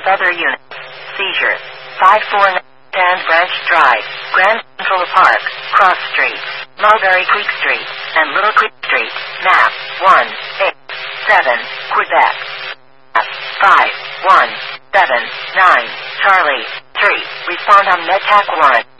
other units. Seizure. 549 Sand Branch Drive, Grand Central Park, Cross Street, Mulberry Creek Street, and Little Creek Street. Map 187, Quebec. Map 5179, Charlie 3. Respond on MedTac 1.